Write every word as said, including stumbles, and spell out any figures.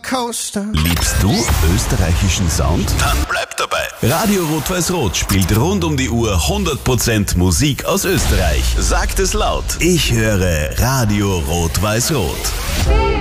Rollercoaster. Liebst du österreichischen Sound? Dann bleib dabei. Radio Rot-Weiß-Rot spielt rund um die Uhr hundert Prozent Musik aus Österreich. Sagt es laut. Ich höre Radio Rot-Weiß-Rot.